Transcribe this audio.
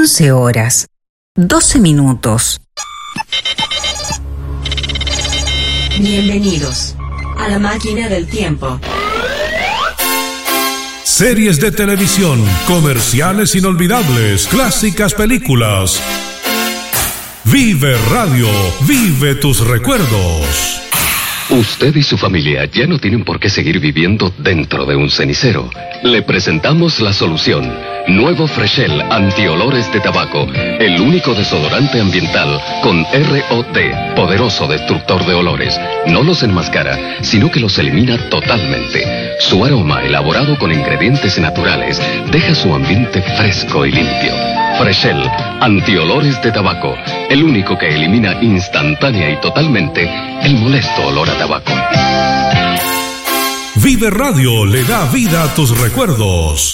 11 horas, 12 minutos. Bienvenidos a la máquina del tiempo. Series de televisión, comerciales inolvidables, clásicas películas. Vive Radio, vive tus recuerdos. Usted y su familia ya no tienen por qué seguir viviendo dentro de un cenicero. Le presentamos la solución. Nuevo Freshel Antiolores de Tabaco. El único desodorante ambiental con ROD, poderoso destructor de olores. No los enmascara, sino que los elimina totalmente. Su aroma, elaborado con ingredientes naturales, deja su ambiente fresco y limpio. Freshel Antiolores de Tabaco. El único que elimina instantánea y totalmente el molesto olor a tabaco. Vive Radio le da vida a tus recuerdos.